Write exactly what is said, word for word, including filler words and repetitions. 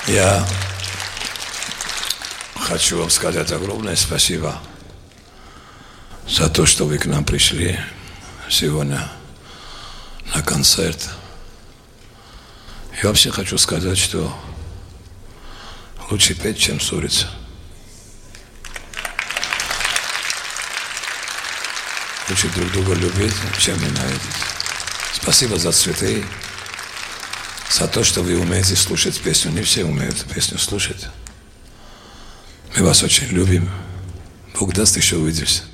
Я хочу вам сказать огромное спасибо за то, что вы к нам пришли сегодня на концерт. И вообще хочу сказать, что лучше петь, чем ссориться. Лучше друг друга любить, чем ненавидеть. Спасибо за цветы, за то, что вы умеете слушать песню. Не все умеют песню слушать. Мы вас очень любим. Бог даст, еще увидимся.